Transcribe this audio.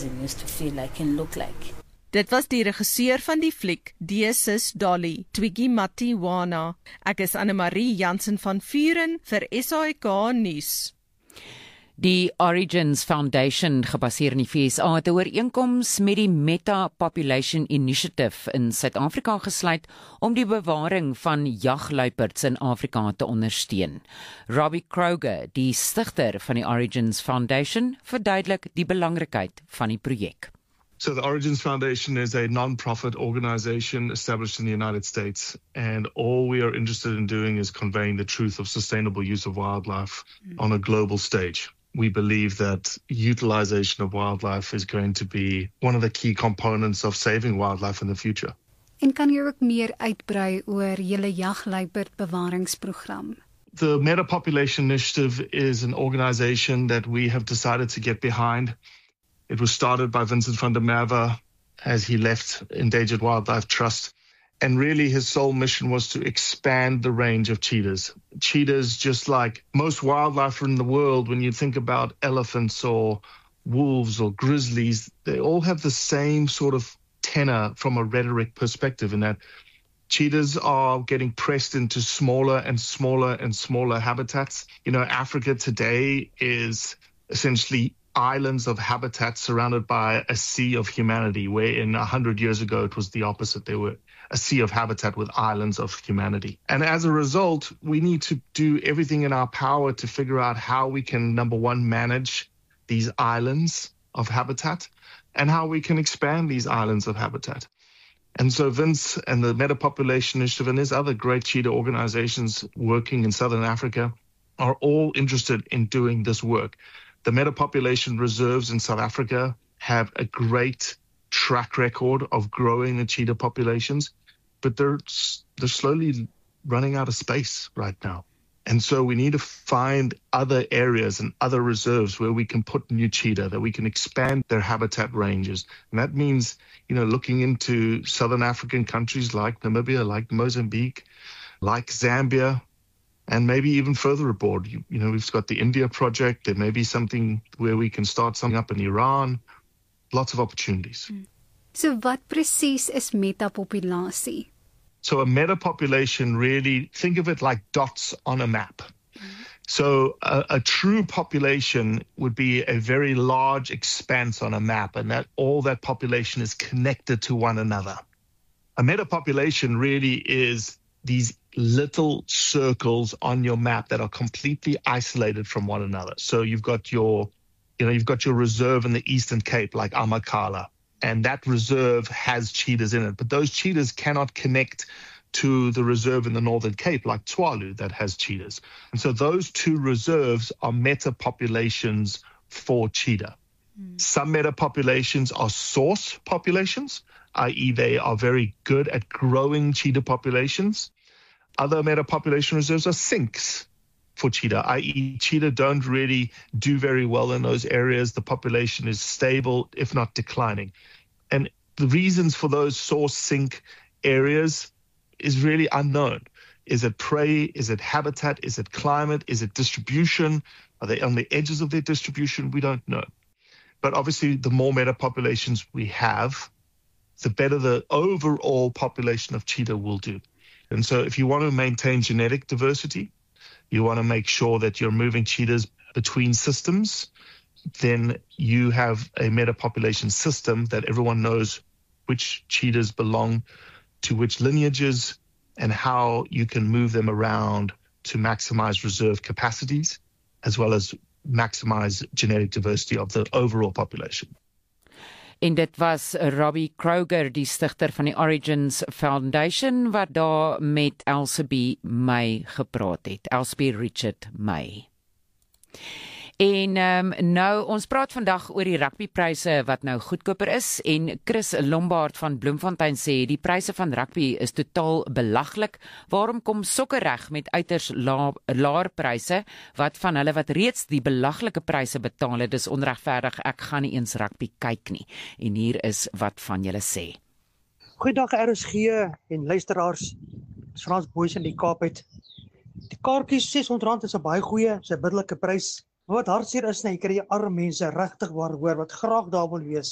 It used to feel like and look like. Dit was die regisseur van die fliek, Sis Dolly, Twiggy Matiwana. Ek is Annemarie Jansen van Vuren vir SAK nuus. Die Origins Foundation, gebaseer in die VSA, het 'n ooreenkoms met die Meta Population Initiative in Suid-Afrika gesluit om die bewaring van jagluiperds in Afrika te ondersteun. Robbie Kroger, die stigter van die Origins Foundation, verduidelik die belangrikheid van die projek. So the Origins Foundation is a non-profit organization established in the United States, and all we are interested in doing is conveying the truth of sustainable use of wildlife on a global stage. We believe that utilization of wildlife is going to be one of the key components of saving wildlife in the future. En kan jy ook meer uitbrei oor julle jagluiperdbewaringsprogram? The Meta Population Initiative is an organization that we have decided to get behind. It was started by Vincent van der Merwe as he left Endangered Wildlife Trust. And really his sole mission was to expand the range of cheetahs. Cheetahs, just like most wildlife in the world, when you think about elephants or wolves or grizzlies, they all have the same sort of tenor from a rhetoric perspective in that cheetahs are getting pressed into smaller and smaller and smaller habitats. You know, Africa today is essentially islands of habitat surrounded by a sea of humanity, where in 100 years ago it was the opposite. They were a sea of habitat with islands of humanity. And as a result, we need to do everything in our power to figure out how we can, number one, manage these islands of habitat and how we can expand these islands of habitat. And so Vince and the Meta Population Initiative and his other great cheetah organizations working in Southern Africa are all interested in doing this work. The Meta Population Reserves in South Africa have a great track record of growing the cheetah populations, but they're slowly running out of space right now. And so we need to find other areas and other reserves where we can put new cheetah, that we can expand their habitat ranges. And that means, you know, looking into Southern African countries like Namibia, like Mozambique, like Zambia, and maybe even further abroad. You know, we've got the India project. There may be something where we can start something up in Iran. Lots of opportunities. So wat presies is metapopulasie? So a metapopulation, really, think of it like dots on a map. So a true population would be a very large expanse on a map, and that all that population is connected to one another. A metapopulation really is these little circles on your map that are completely isolated from one another. So you've got your reserve in the Eastern Cape, like Amakhala, and that reserve has cheetahs in it. But those cheetahs cannot connect to the reserve in the Northern Cape, like Tswalu, that has cheetahs. And so those two reserves are metapopulations for cheetah. Some metapopulations are source populations, i.e. they are very good at growing cheetah populations. Other metapopulation reserves are sinks for cheetah, i.e. cheetah don't really do very well in those areas. The population is stable, if not declining. And the reasons for those source sink areas is really unknown. Is it prey? Is it habitat? Is it climate? Is it distribution? Are they on the edges of their distribution? We don't know. But obviously, the more metapopulations we have, the better the overall population of cheetah will do. And so if you want to maintain genetic diversity, you want to make sure that you're moving cheetahs between systems, then you have a metapopulation system that everyone knows which cheetahs belong to which lineages and how you can move them around to maximize reserve capacities as well as maximize genetic diversity of the overall population. En dit was Robbie Kroger, die stigter van die Origins Foundation, wat daar met Elsabie May gepraat het. Elsabie Richard May. En nou, ons praat vandag oor die rugbypryse wat nou goedkoper is, en Chris Lombard van Bloemfontein sê die pryse van rugby is totaal belaglik. Waarom kom Sokkerreg met uiters laer pryse wat van hulle wat reeds die belaglike pryse betaal het? Dis onregverdig, ek gaan nie eens rugby kyk nie. En hier is wat van julle sê. Goeiedag RSG en luisteraars. Dis Frans Boys in die Kaap uit. Die kaartjies R600 is 'n baie goeie, is 'n biddelike prys. Wat hartseer is, jy kry die arme mense regtig waar hoor wat graag daar wil wees